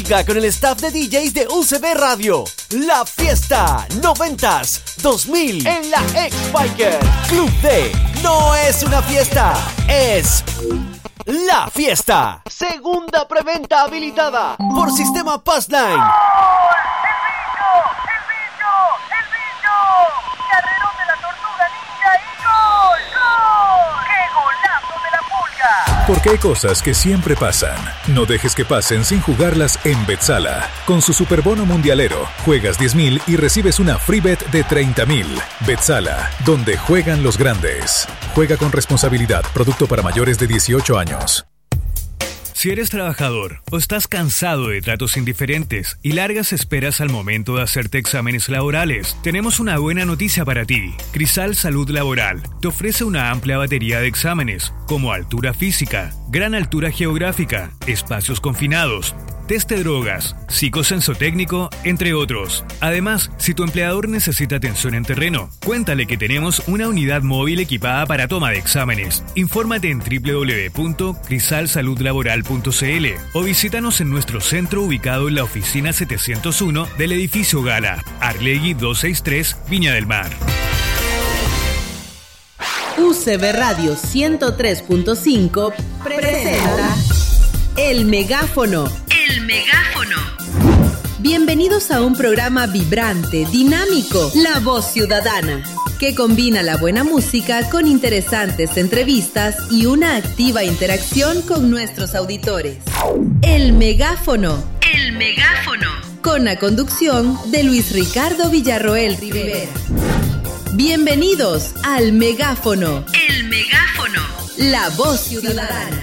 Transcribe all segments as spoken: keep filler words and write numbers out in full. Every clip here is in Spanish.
música con el staff de D Js de U C B Radio. La fiesta noventas dos mil en la X-Biker. Club D no es una fiesta, es la fiesta. Segunda preventa habilitada por Sistema Passline. ¡Gol! ¡El bicho! ¡El bicho! ¡El bicho! ¡Carrerón de la tortuga ninja y gol! ¡Gol! ¡Qué golazo de la pulga! Porque hay cosas que siempre pasan. No dejes que pasen sin jugarlas en Betsala. Con su superbono mundialero, juegas diez mil y recibes una free bet de treinta mil. Betsala, donde juegan los grandes. Juega con responsabilidad. Producto para mayores de dieciocho años. Si eres trabajador o estás cansado de tratos indiferentes y largas esperas al momento de hacerte exámenes laborales, tenemos una buena noticia para ti. Crisal Salud Laboral te ofrece una amplia batería de exámenes, como altura física, gran altura geográfica, espacios confinados, test de drogas, psicosensotécnico, entre otros. Además, si tu empleador necesita atención en terreno, cuéntale que tenemos una unidad móvil equipada para toma de exámenes. Infórmate en doble u doble u doble u punto crisal salud laboral punto c l o visítanos en nuestro centro ubicado en la oficina setecientos uno del edificio Gala, Arlegui doscientos sesenta y tres, Viña del Mar. U C B Radio ciento tres punto cinco presenta El Megáfono. El Megáfono. Bienvenidos a un programa vibrante, dinámico, La Voz Ciudadana, que combina la buena música con interesantes entrevistas y una activa interacción con nuestros auditores. El Megáfono. El Megáfono. Con la conducción de Luis Ricardo Villarroel Rivera. Bienvenidos al Megáfono. El Megáfono. La Voz Ciudadana.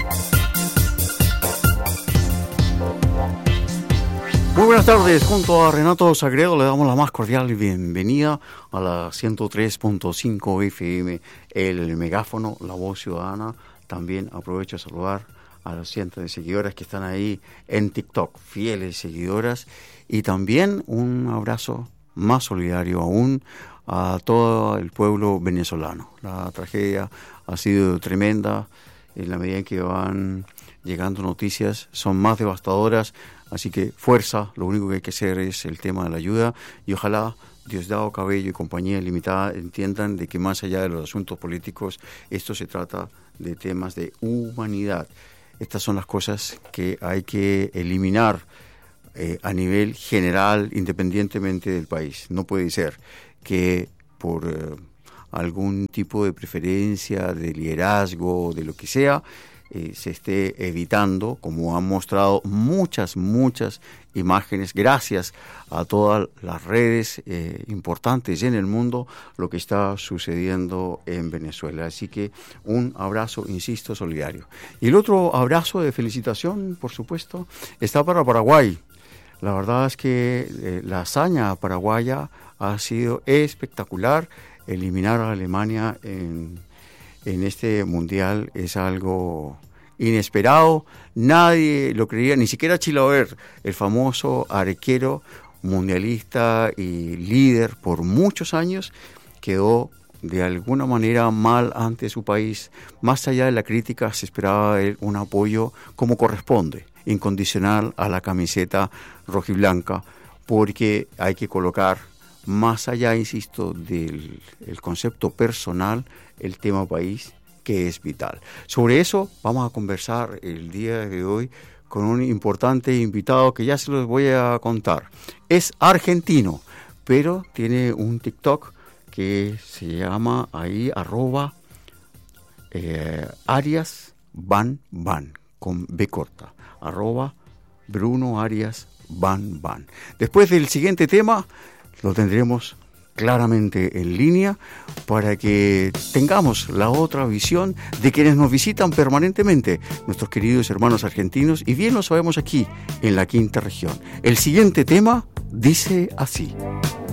Muy buenas tardes, junto a Renato Sagredo le damos la más cordial bienvenida a la ciento tres punto cinco F M, el Megáfono, La Voz Ciudadana. También aprovecho a saludar a los cientos de seguidoras que están ahí en TikTok, fieles seguidoras, y también un abrazo más solidario aún a todo el pueblo venezolano. La tragedia ha sido tremenda, en la medida en que van llegando noticias, son más devastadoras. Así que fuerza, lo único que hay que hacer es el tema de la ayuda y ojalá Diosdado Cabello y compañía limitada entiendan de que más allá de los asuntos políticos, esto se trata de temas de humanidad. Estas son las cosas que hay que eliminar eh, a nivel general, independientemente del país. No puede ser que por eh, algún tipo de preferencia, de liderazgo, de lo que sea, Eh, se esté evitando, como han mostrado muchas, muchas imágenes, gracias a todas las redes eh, importantes en el mundo, lo que está sucediendo en Venezuela. Así que un abrazo, insisto, solidario. Y el otro abrazo de felicitación, por supuesto, está para Paraguay. La verdad es que eh, la hazaña paraguaya ha sido espectacular. Eliminar a Alemania en en este mundial es algo inesperado, nadie lo creía, ni siquiera Chilaver, el famoso arquero mundialista y líder por muchos años, quedó de alguna manera mal ante su país. Más allá de la crítica, se esperaba de él un apoyo como corresponde, incondicional a la camiseta rojiblanca, porque hay que colocar más allá, insisto, del el concepto personal, el tema país, que es vital. Sobre eso vamos a conversar el día de hoy con un importante invitado que ya se los voy a contar. Es argentino, pero tiene un TikTok que se llama ahí arroba eh, Arias Van Van, con B corta, arroba Bruno Arias Van Van. Después del siguiente tema lo tendremos claramente en línea para que tengamos la otra visión de quienes nos visitan permanentemente, nuestros queridos hermanos argentinos, y bien lo sabemos aquí en la quinta región. El siguiente tema dice así.